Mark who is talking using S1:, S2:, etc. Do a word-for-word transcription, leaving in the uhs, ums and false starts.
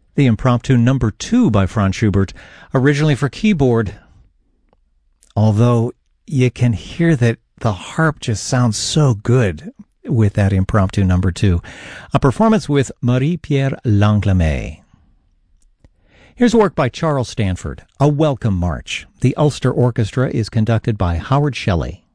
S1: The Impromptu Number Two by Franz Schubert, originally for keyboard. Although you can hear that the harp just sounds so good with that Impromptu Number Two. A performance with Marie-Pierre Langlamet. Here's work by Charles Stanford, A Welcome March. The Ulster Orchestra is conducted by Howard Shelley.